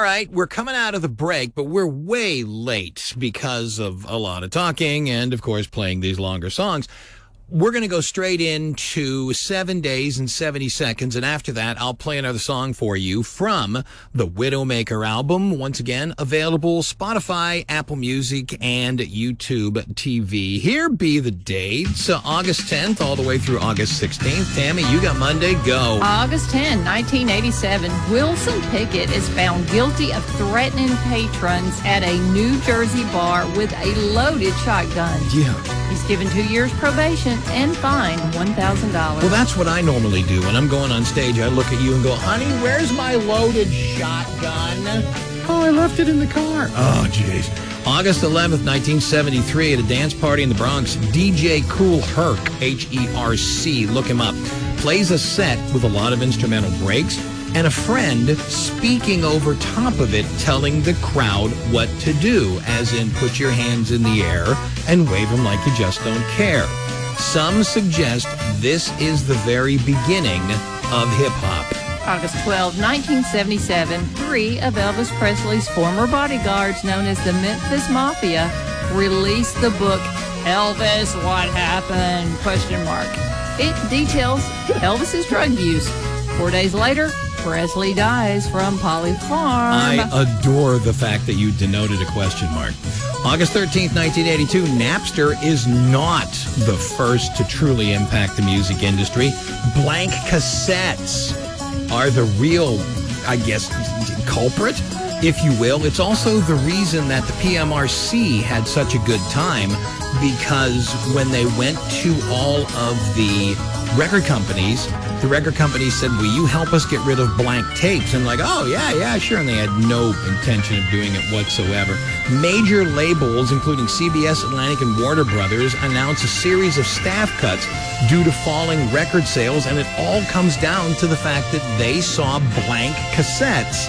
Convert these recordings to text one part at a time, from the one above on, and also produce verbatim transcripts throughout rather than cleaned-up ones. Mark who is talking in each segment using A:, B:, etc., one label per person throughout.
A: right, we're coming out of the break, but we're way late because of a lot of talking and, of course, playing these longer songs. We're going to go straight into seven days and seventy seconds, and after that, I'll play another song for you from the Widowmaker album. Once again, available Spotify, Apple Music, and YouTube T V. Here be the dates, uh, August tenth all the way through August sixteenth. Tammy, you got Monday, go.
B: August tenth, nineteen eighty-seven, Wilson Pickett is found guilty of threatening patrons at a New Jersey bar with a loaded shotgun.
A: Yeah.
B: He's given two years probation and fined one thousand dollars.
A: Well, that's what I normally do. When I'm going on stage, I look at you and go, honey, where's my loaded shotgun? Oh, I left it in the car. Oh, jeez. August eleventh, nineteen seventy-three, at a dance party in the Bronx, D J Kool Herc, H E R C, look him up, plays a set with a lot of instrumental breaks and a friend speaking over top of it, telling the crowd what to do, as in put your hands in the air and wave them like you just don't care. Some suggest this is the very beginning of hip-hop.
B: August twelfth, nineteen seventy-seven, three of Elvis Presley's former bodyguards, known as the Memphis Mafia, released the book Elvis, What Happened? Question mark. It details Elvis's drug use. Four days later, Presley dies from polyfarm.
A: I adore the fact that you denoted a question mark. August thirteenth, nineteen eighty-two, Napster is not the first to truly impact the music industry. Blank cassettes are the real, I guess, culprit, if you will. It's also the reason that the P M R C had such a good time, because when they went to all of the record companies, the record companies said, will you help us get rid of blank tapes? And like, oh, yeah, yeah, sure. And they had no intention of doing it whatsoever. Major labels, including C B S, Atlantic, and Warner Brothers, announced a series of staff cuts due to falling record sales. And it all comes down to the fact that they saw blank cassettes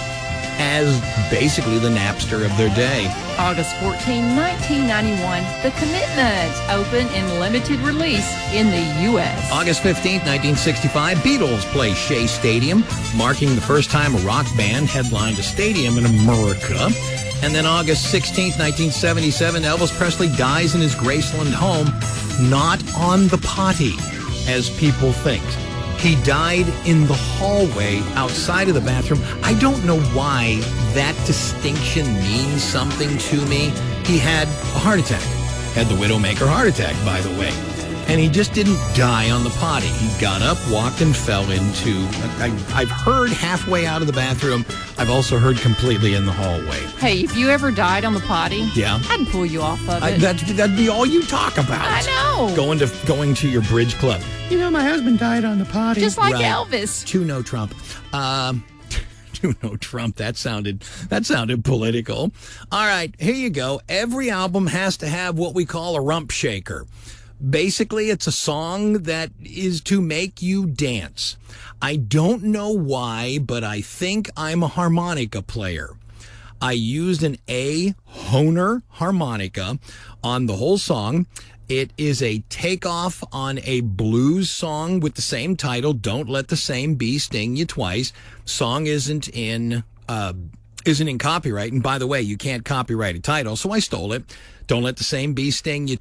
A: as basically the Napster of their day.
B: August fourteenth, nineteen ninety-one, The Commitments open in limited release in the U S
A: August fifteenth, nineteen sixty-five, Beatles play Shea Stadium, marking the first time a rock band headlined a stadium in America. And then August sixteenth, nineteen seventy-seven, Elvis Presley dies in his Graceland home, not on the potty, as people think. He died in the hallway outside of the bathroom. I don't know why that distinction means something to me. He had a heart attack. Had the Widowmaker heart attack, by the way. And he just didn't die on the potty. He got up, walked, and fell into... I, I've heard halfway out of the bathroom. I've also heard completely in the hallway.
B: Hey, if you ever died on the potty,
A: yeah,
B: I'd pull you off of it.
A: I, that'd, that'd be all you talk about.
B: I know.
A: Going to going to your bridge club. You know, my husband died on the potty.
B: Just like
A: right.
B: Elvis.
A: To no Trump. Um... To no Trump. That sounded that sounded political. All right, here you go. Every album has to have what we call a rump shaker. Basically, it's a song that is to make you dance. I don't know why, but I think I'm a harmonica player. I used an A Hohner harmonica on the whole song. It is a takeoff on a blues song with the same title, Don't Let the Same Bee Sting You Twice. Song isn't in uh, isn't in copyright. And by the way, you can't copyright a title, so I stole it. Don't Let the Same Bee Sting You